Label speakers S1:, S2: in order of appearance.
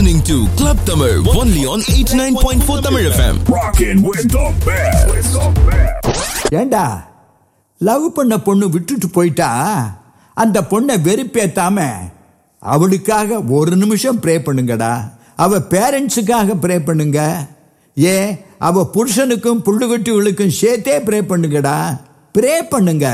S1: listening to Club Tamil only on 89.4 Tamil FM.
S2: Rocking with the best.
S3: ஏண்டா love பண்ண பொண்ணு விட்டுட்டு போயிட்டா அந்த பொண்ணை வெறுப்பேத்தாம அவளுக்காக ஒரு நிமிஷம் ப்ரே பண்ணுங்கடா. அவ பேரண்ட்ஸுக்காக ப்ரே பண்ணுங்க. ஏன் அவ புருஷனுக்கும் புள்ளுகுட்டிகளுக்கும் சேர்த்தே ப்ரே பண்ணுங்கடா. ப்ரே பண்ணுங்க.